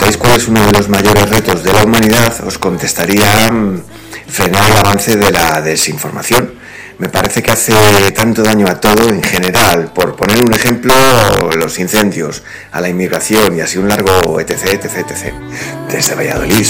¿sabéis cuál es uno de los mayores retos de la humanidad? Os contestaría frenar el avance de la desinformación. Me parece que hace tanto daño a todo en general. Por poner un ejemplo, los incendios, a la inmigración y así un largo etc, etc, etc. Desde Valladolid,